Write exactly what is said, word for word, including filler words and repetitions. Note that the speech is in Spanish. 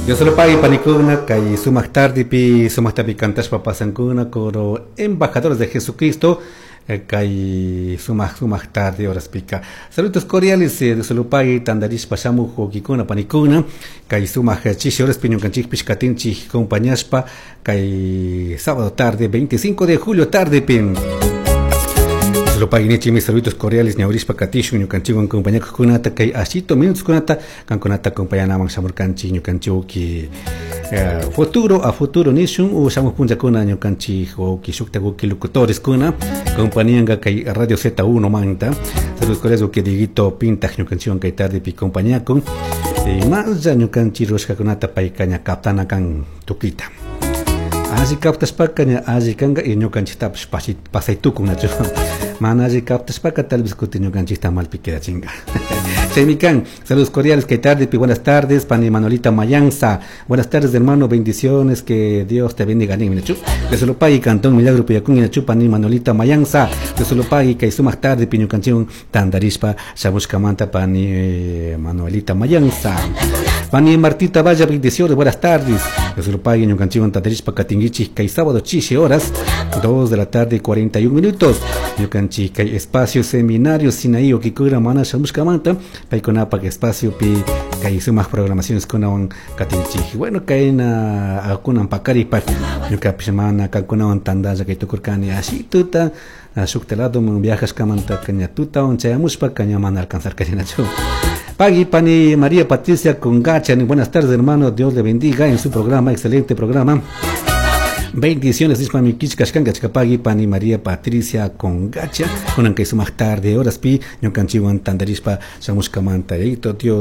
Yo solo pagué panicuna, que sumas tarde pi, sumas tarde cantas papasancuna, coro embajadores de Jesucristo, que sumas sumas tarde horas pica. Saludos cordiales de solo pagué tandaris pasamu jokikuna panicuna, que sumas chichi horas piño canchik piscatin chich compañaspa, que sábado tarde, veinticinco de julio tarde pin. Lo paginichi mis saludos cordiales ni aurispa katishu ni canchigo en compañía kunata que asito minutos kunata kan kunata compañía namang samur canchi ni canchigo ki futuro a futuro nishun usamos punta kuna ni canchigo ki shukta go ki locutores kuna compañía nga kai radio Z uno manta saludos cordiales que digito pinta ni canchigo en tarde pi compañía con y más ya ni canchigo ska kunata pai kanya kaptana kan tukita así captas pakanya así kanga y ni canchita pasai tu kuna Manaje captas para tal vez continúe ganchista mal piquera chinga. Semican, saludos cordiales, que tarde, buenas tardes, Pani Manolita Mayanza. Buenas tardes, hermano, bendiciones, que Dios te bendiga. De solo pague cantón milagro piyacún y nachu Pani Manolita Mayanza. De solo pague que hizo más tarde piño canción tandarispa Shabushka Manta Pani eh, Manuelita Mayanza. Pani Martita Vaya, bendiciones, buenas tardes. De solo pague en canción tandarispa Catingichi, que hay sábado chiche horas, dos de la tarde cuarenta y un minutos. Chica espacio seminario Sinaí o Kikura Mana Shamushkamanta Paikonapa que espacio pi que hizo más programaciones con un Katinchi. Bueno, que en Akunan Pakari Pak Yukapishmana Kakunan Tandaja que Tukurkani así tuta a Shuktelado viajas Kamanta Kanya tuta un Chayamushpa Kanyaman alcanzar Karinacho. Pagui Pani María Patricia Congacha, buenas tardes hermano, Dios le bendiga en su programa, excelente programa. Bendiciones, dispa mi kichkashkan gachkapagi Pani María Patricia Congacha, con aunque su más tarde horas pi, yo canchiwan tandarispa, shamushkamanta, y tío.